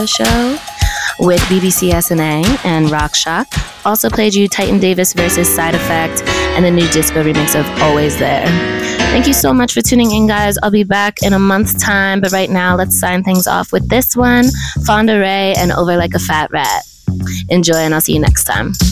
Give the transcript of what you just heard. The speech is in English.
show with BBC SNA and Rock Shock. Also played you Titan Davis versus Side Effect and the new disco remix of Always There. Thank you so much for tuning in, guys. I'll be back in a month's time, but right now let's sign things off with this one, Fonda Rae and Over Like a Fat Rat. Enjoy, and I'll see you next time.